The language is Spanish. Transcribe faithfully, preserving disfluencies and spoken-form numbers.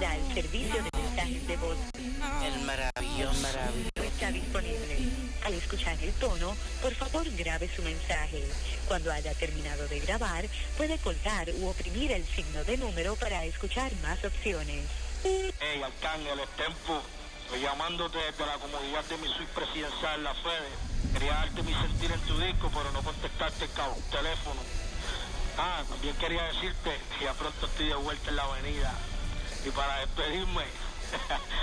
Ahora el servicio de mensajes de voz El maravilloso. maravilloso está disponible. Al escuchar el tono, por favor grabe su mensaje. Cuando haya terminado de grabar, puede colgar u oprimir el signo de número para escuchar más opciones. Hey, Arcángel, es Tempo. Estoy llamándote desde la comodidad de mi suite presidencial, la Fede. Quería darte mi sentir en tu disco, pero no contestarte el cabo, teléfono. Ah, también quería decirte que ya pronto estoy de vuelta en la avenida. Y para despedirme...